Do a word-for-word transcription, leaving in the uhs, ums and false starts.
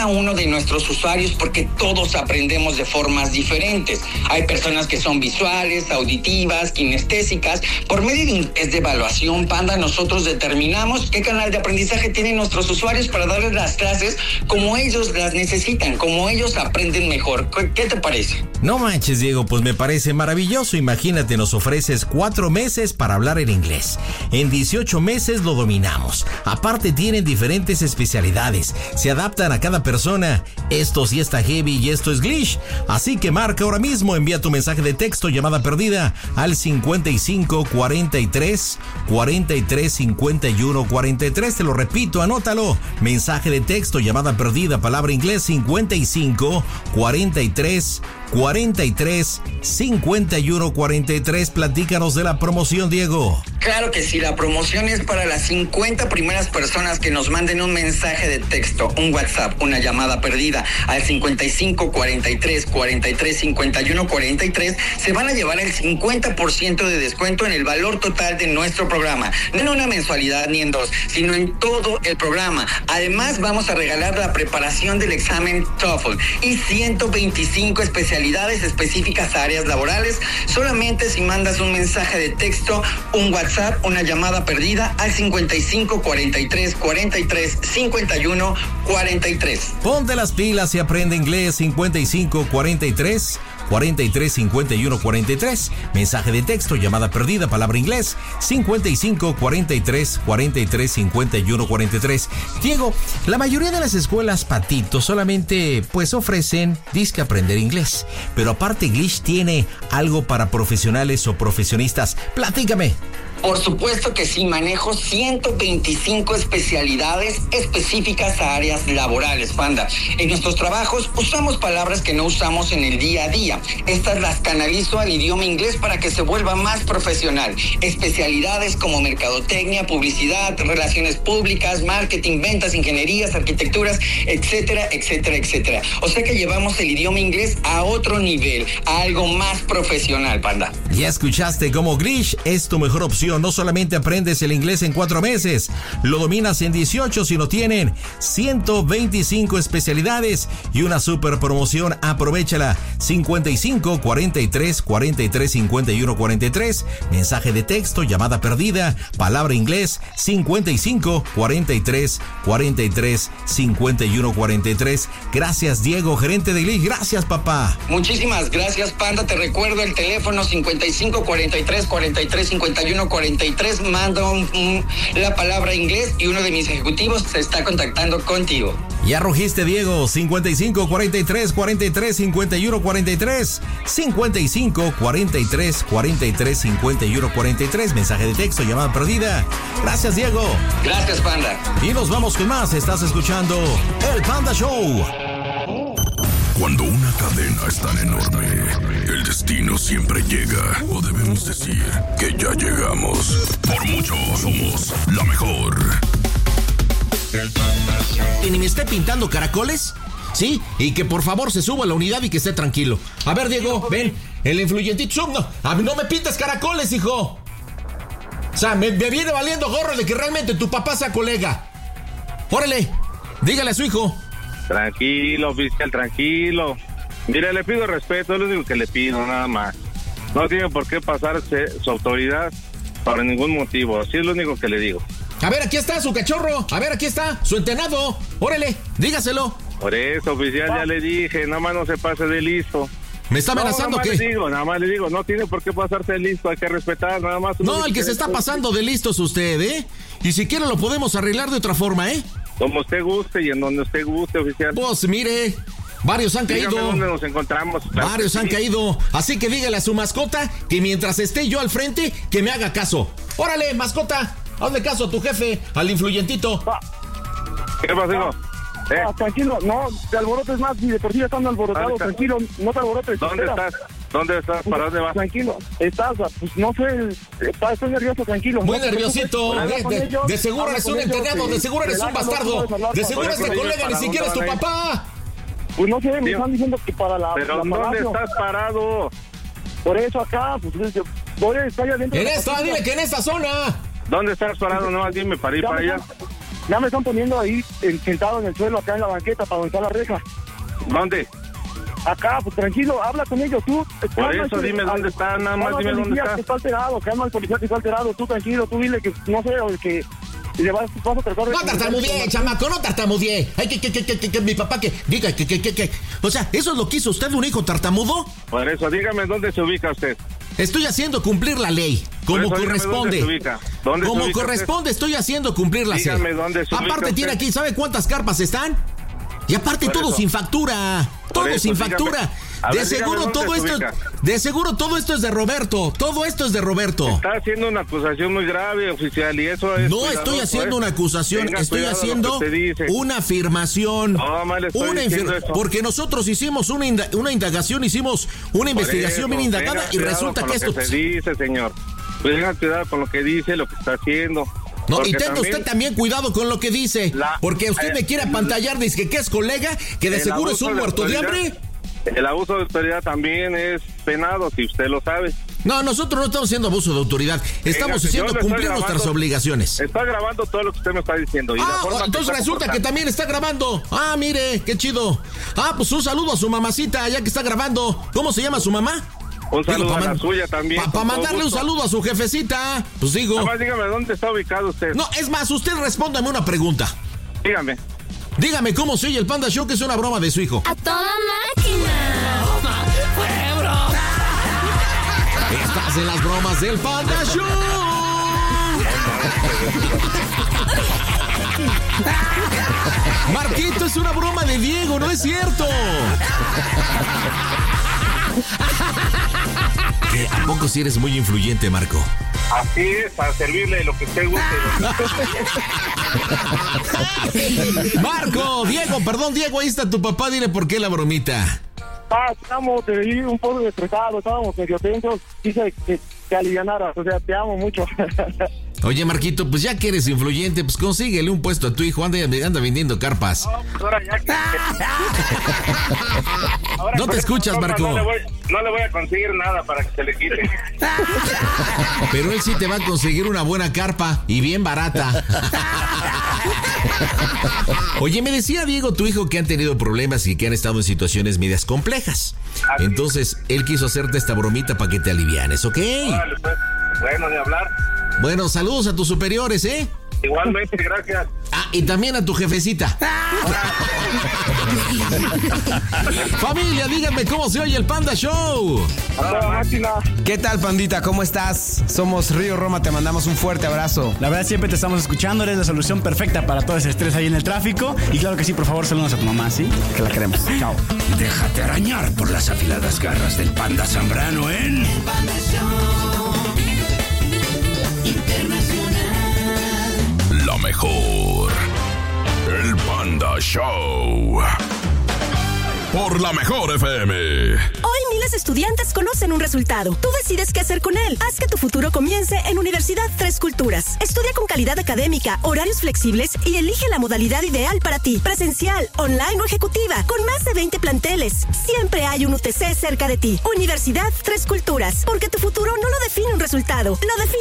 cada uno de nuestros usuarios porque todos aprendemos de formas diferentes. Hay personas que son visuales, auditivas, kinestésicas. Por medio de un test de evaluación, Panda, nosotros determinamos qué canal de aprendizaje tienen nuestros usuarios para darles las clases como ellos las necesitan, como ellos aprenden mejor. ¿Qué te parece? No manches, Diego, pues me parece maravilloso. Imagínate, nos ofreces cuatro meses para hablar en inglés. En dieciocho meses lo dominamos. Aparte tienen diferentes especialidades. Se adaptan a cada persona. Esto sí está heavy y esto es glitch. Así que marca ahora mismo, envía tu mensaje de texto, llamada perdida, al cincuenta y cinco cuarenta y tres cuarenta y tres cincuenta y uno cuarenta y tres. Te lo repito, anótalo. Mensaje de texto, llamada perdida, palabra inglés, cincuenta y cinco cuarenta y tres cuarenta y tres cincuenta y uno cuarenta y tres. Platícanos de la promoción, Diego. Claro que sí, la promoción es para las cincuenta primeras personas que nos manden un mensaje de texto, un WhatsApp, una llamada perdida al cincuenta y cinco cuarenta y tres cuarenta y tres cincuenta y uno cuarenta y tres. Se van a llevar el cincuenta por ciento de descuento en el valor total de nuestro programa. No en una mensualidad ni en dos, sino en todo el programa. Además, vamos a regalar la preparación del examen TOEFL y ciento veinticinco especialidades específicas a áreas laborales, solamente si mandas un mensaje de texto, un WhatsApp, una llamada perdida al cincuenta y cinco cuarenta y tres cuarenta y tres cincuenta y uno cuarenta y tres. Ponte las pilas y aprende inglés. Cincuenta y cinco cuarenta y tres cuarenta y tres cincuenta y uno cuarenta y tres. Mensaje de texto, llamada perdida, palabra inglés, cincuenta y cinco cuarenta y tres cuarenta y tres cincuenta y uno cuarenta y tres. Diego, la mayoría de las escuelas Patito solamente pues ofrecen disque aprender inglés, pero aparte Glitch tiene algo para profesionales o profesionistas. Platícame. Por supuesto que sí, manejo ciento veinticinco especialidades específicas a áreas laborales, Panda. En nuestros trabajos usamos palabras que no usamos en el día a día. Estas las canalizo al idioma inglés para que se vuelva más profesional. Especialidades como mercadotecnia, publicidad, relaciones públicas, marketing, ventas, ingenierías, arquitecturas, etcétera, etcétera, etcétera. O sea que llevamos el idioma inglés a otro nivel, a algo más profesional, Panda. Ya escuchaste cómo Glitch es tu mejor opción. No solamente aprendes el inglés en cuatro meses, lo dominas en dieciocho, sino tienen ciento veinticinco especialidades y una super promoción. Aprovéchala. cincuenta y cinco cuarenta y tres cuarenta y tres cincuenta y uno cuarenta y tres. Mensaje de texto, llamada perdida, palabra inglés, cincuenta y cinco cuarenta y tres cuarenta y tres cincuenta y uno cuarenta y tres. Gracias, Diego, gerente de Glitch. Gracias, papá. Muchísimas gracias, Panda. Te recuerdo el teléfono cincuenta y cinco cuarenta y tres cuarenta y tres cincuenta y uno cuarenta y tres. Manda un, un, la palabra inglés y uno de mis ejecutivos se está contactando contigo. Ya rugiste, Diego. cincuenta y cinco cuarenta y tres cuarenta y tres cincuenta y uno cuarenta y tres. cincuenta y cinco cuarenta y tres cuarenta y tres cincuenta y uno cuarenta y tres. Mensaje de texto, llamada perdida. Gracias, Diego. Gracias, Panda. Y nos vamos con más. Estás escuchando El Panda Show. Cuando una cadena es tan enorme, el destino siempre llega. O debemos decir que ya llegamos. Por mucho somos la mejor. ¿Y ni me esté pintando caracoles? Sí, y que por favor se suba a la unidad y que esté tranquilo. A ver, Diego, ven, el influyentito sub, no, a mí no me pintes caracoles, hijo. O sea, me, me viene valiendo gorro de que realmente tu papá sea colega. Órale, dígale a su hijo. Tranquilo, oficial, tranquilo. Mire, le pido respeto, es lo único que le pido, nada más. No tiene por qué pasarse su autoridad por ningún motivo, así es lo único que le digo. A ver, aquí está su cachorro, a ver, aquí está su entrenado. Órale, dígaselo. Por eso, oficial, ya le dije, nada más no se pase de listo. ¿Me está amenazando no, qué? Le digo, nada más le digo, no tiene por qué pasarse de listo, hay que respetar, nada más. No, el que se está pasando de listo es usted, ¿eh? Y si quiere lo podemos arreglar de otra forma, ¿eh? Como usted guste y en donde usted guste, oficial. Pues mire, varios han Dígame caído. ¿Dónde nos encontramos? Claro, varios han sí. caído. Así que dígale a su mascota que mientras esté yo al frente, que me haga caso. Órale, mascota, hazle caso a tu jefe, al influyentito. Ah. ¿Qué pasa, hijo? ¿Eh? Ah, tranquilo, no te alborotes más, ni de por sí ya están alborotados, tranquilo, no te alborotes. ¿Dónde espera. estás? ¿Dónde estás? ¿Para dónde vas? Tranquilo, estás, pues no sé, está, estoy nervioso, tranquilo. Muy no, nerviosito, de, de, ellos, de seguro eres un entrenado, de seguro eres un bastardo, de seguro este colega ni siquiera es tu papá. Pues no sé, me están diciendo que para la... ¿Pero la dónde estás parado? Por eso acá, pues voy a estar adentro. En esta, dile que en esta zona. ¿Dónde estás parado? No, dime para ir para allá. Ya me están poniendo ahí eh, sentado en el suelo, acá en la banqueta, para donde está la reja. ¿Dónde? Acá, pues tranquilo, habla con ellos, tú. Por eso dime dónde está, nada más dime dónde está. Que está alterado, que anda el policía que está alterado, tú tranquilo, tú dile que, no sé, o que... le vas, vas a tratar de... No tartamudeé, chamaco, no tartamudeé. Ay, que, que, que, que, que, que mi papá que diga que, que, que, que... O sea, ¿eso es lo que hizo usted, un hijo tartamudo? Por eso, dígame dónde se ubica usted. Estoy haciendo cumplir la ley, como eso, corresponde. ¿Dónde se ubica? ¿Dónde como se ubica corresponde, usted? Estoy haciendo cumplir la ley. Dígame dónde se ubica Aparte usted. tiene aquí, ¿sabe cuántas carpas están? Y aparte Por todo eso. sin factura, todo eso, sin dígame. factura. A De ver, seguro dígame todo dónde se esto, ubica. de seguro todo esto es de Roberto, todo esto es de Roberto. Está haciendo una acusación muy grave, oficial, y eso es... No cuidadoso, estoy haciendo ¿eh? una acusación, Tenga estoy cuidado haciendo lo que usted dice. una afirmación. No, más le estoy una diciendo infir- eso. Porque nosotros hicimos una, inda- una indagación, hicimos una investigación Por bien eso, indagada tenga y cuidado resulta con que lo esto... que se dice, señor. Pues tenga cuidado con lo que dice, lo que está haciendo. No, Porque y tenga también usted también cuidado con lo que dice, La- porque usted eh, me quiere apantallar, dice que es colega, que de el seguro es abuso un de muerto de autoridad- hambre. El abuso de autoridad también es penado, si usted lo sabe. No, nosotros no estamos haciendo abuso de autoridad, estamos Venga, haciendo yo lo estoy cumplir grabando. nuestras obligaciones. Está grabando todo lo que usted me está diciendo. Y la Ah, forma que entonces está resulta que comportando. también está grabando. Ah, mire, qué chido. Ah, pues un saludo a su mamacita, ya que está grabando. ¿Cómo se llama su mamá? Un saludo Digo, pa a la man- suya también. Para con todo mandarle un gusto. saludo a su jefecita. Pues digo. Nada más dígame dónde está ubicado usted. No, es más, usted respóndame una pregunta. Dígame. Dígame cómo se oye el Panda Show, que es una broma de su hijo. ¡A toda máquina! Estás en las bromas del Panda Show. Marquito, es una broma de Diego, no es cierto. ¿Qué? ¿A poco si eres muy influyente, Marco? Así es, a servirle lo que usted guste. Marco, Diego, perdón, Diego, ahí está tu papá, dile por qué la bromita. Ah, estamos, te vi un poco estresados, estábamos medio tensos, quise que te alivianaras, o sea, te amo mucho. Oye, Marquito, pues ya que eres influyente, pues consíguele un puesto a tu hijo, anda, anda vendiendo carpas. No, pues ahora ya que... Ahora No con te esta escuchas, forma Marco. No le, voy, no le voy a conseguir nada para que se le quite. Pero él sí te va a conseguir una buena carpa y bien barata. Oye, me decía Diego, tu hijo, que han tenido problemas y que han estado en situaciones medias complejas. Entonces, él quiso hacerte esta bromita para que te alivianes, ¿ok? Órale, pues. Bueno, de hablar. Bueno, saludos a tus superiores, ¿eh? Igualmente, gracias. Ah, y también a tu jefecita. Familia, díganme cómo se oye el Panda Show. A toda máquina. ¿Qué tal, pandita? ¿Cómo estás? Somos Río Roma, te mandamos un fuerte abrazo. La verdad siempre te estamos escuchando, eres la solución perfecta para todo ese estrés ahí en el tráfico. Y claro que sí, por favor, saludos a tu mamá, ¿sí? Que la queremos. Chao. Déjate arañar por las afiladas garras del Panda Zambrano en... La mejor. El Panda Show. Por la mejor F M. Hoy miles de estudiantes conocen un resultado. Tú decides qué hacer con él. Haz que tu futuro comience en Universidad Tres Culturas. Estudia con calidad académica, horarios flexibles y elige la modalidad ideal para ti. Presencial, online o ejecutiva. Con más de veinte planteles. Siempre hay un U T C cerca de ti. Universidad Tres Culturas. Porque tu futuro no lo define un resultado. Lo define